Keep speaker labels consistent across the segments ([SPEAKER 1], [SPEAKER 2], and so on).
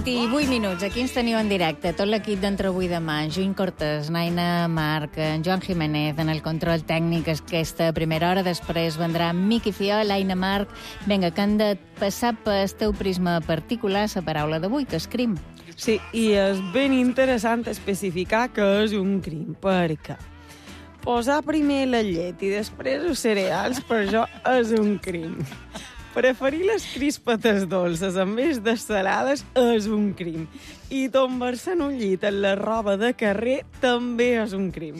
[SPEAKER 1] 28 minuts. Aquí ens teniu en directe. Tot l'equip d'Entre avui i demà. Juny Cortés, Naina Marc, en Joan Jiménez en el control tècnic aquesta primera hora. Després vendrà Miqui Fiol, Aina Marc. Vinga, que han de passar pel teu prisma particular la paraula d'avui, que és crim.
[SPEAKER 2] Sí, i és ben interessant especificar que és un crim, perquè posar primer la llet i després els cereals, per això és un crim. Preferir les crispetes dolces en vez de salades és un crim. I tombar-se en un llit en la roba de carrer també és un crim.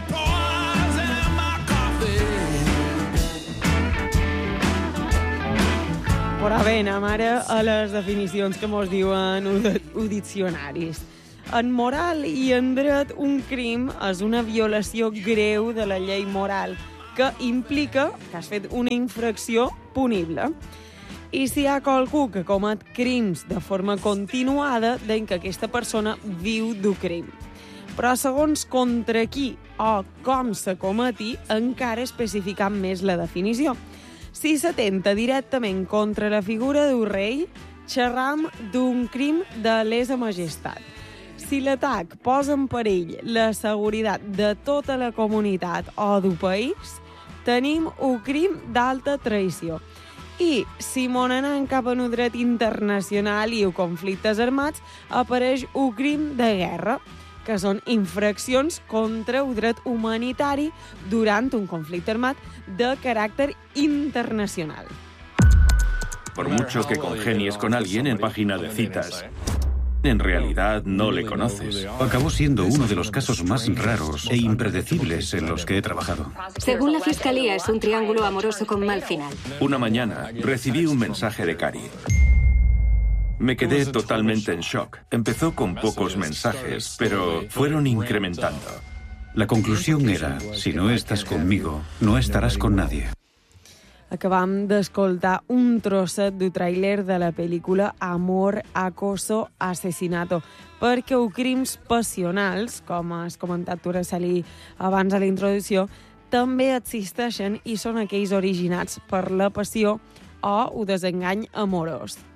[SPEAKER 2] Però bé, anem ara a les definicions que mos diuen els diccionaris. En moral i en dret, un crim és una violació greu de la llei moral, que implica que has fet una infracció punible. I si hi ha qualcú que comet crims de forma continuada, deien que aquesta persona viu d'un crim. Però segons contra qui o com se cometi, encara especificant més la definició. Si s'atenta directament contra la figura d'un rei, xerram d'un crim de lesa majestat. Si l'atac posa en perill la seguretat de tota la comunitat o d'un país, tenim un crim d'alta traïció. I si mon anem cap a un dret internacional i conflictes armats, apareix un crim de guerra, que són infraccions contra el dret humanitari durant un conflicte armat de caràcter internacional.
[SPEAKER 3] Por mucho que congenies con alguien en página de citas, en realidad no le conoces.
[SPEAKER 4] Acabó siendo uno de los casos más raros e impredecibles en los que he trabajado.
[SPEAKER 5] Según la fiscalía, es un triángulo amoroso con mal final.
[SPEAKER 3] Una mañana recibí un mensaje de Cari. Me quedé totalmente en shock. Empezó con pocos mensajes, pero fueron incrementando.
[SPEAKER 4] La conclusión era, si no estás conmigo, no estarás con nadie.
[SPEAKER 2] Acabam d'escoltar un trosset del tràiler de la pel·lícula Amor, Acoso, Asesinato, perquè els crims passionals, com has comentat tu, Araceli, abans a la introducció, també existeixen i són aquells originats per la passió o el desengany amorós.